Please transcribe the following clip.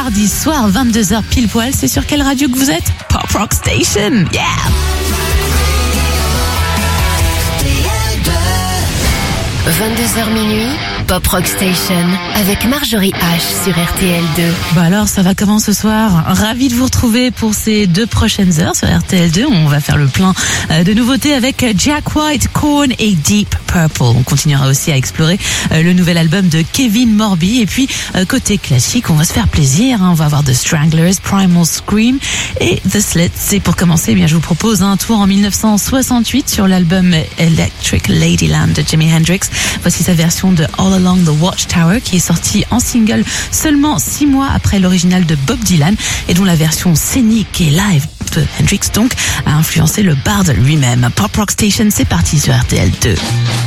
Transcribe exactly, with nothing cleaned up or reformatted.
mardi soir, vingt-deux heures pile poil. C'est sur quelle radio que vous êtes? Pop Rock Station, yeah! vingt-deux heures minuit, Pop Rock Station avec Marjorie H sur R T L deux. Bah alors, ça va comment ce soir? Ravi de vous retrouver pour ces deux prochaines heures sur R T L deux. On va faire le plein de nouveautés avec Jack White, Korn et Deep Purple. On continuera aussi à explorer le nouvel album de Kevin Morby. Et puis, côté classique, on va se faire plaisir. On va avoir The Stranglers, Primal Scream et The Slits. Et pour commencer, eh bien, je vous propose un tour en mille neuf cent soixante-huit sur l'album Electric Ladyland de Jimi Hendrix. Voici sa version de All Along the Watchtower qui est sortie en single seulement six mois après l'original de Bob Dylan et dont la version scénique et live de Hendrix donc a influencé le bard lui-même. Pop Rock Station, c'est parti sur R T L deux.